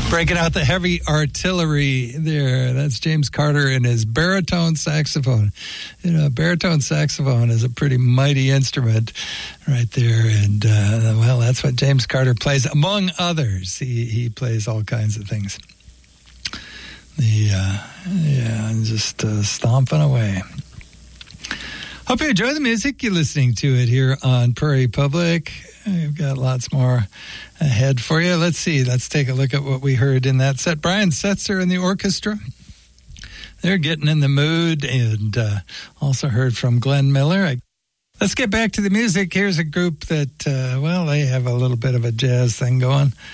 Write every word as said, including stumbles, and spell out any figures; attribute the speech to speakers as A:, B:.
A: Breaking out the heavy artillery there. That's James Carter and his baritone saxophone. You know, baritone saxophone is a pretty mighty instrument right there. And, uh, well, that's what James Carter plays, among others. He he plays all kinds of things. The, uh, yeah, just uh, stomping away. Hope you enjoy the music. You're listening to it here on Prairie Public. We've got lots more ahead for you. Let's see. Let's take a look at what we heard in that set. Brian Setzer and the orchestra. They're getting in the mood, and uh, also heard from Glenn Miller. I, let's get back to the music. Here's a group that, uh, well, they have a little bit of a jazz thing going.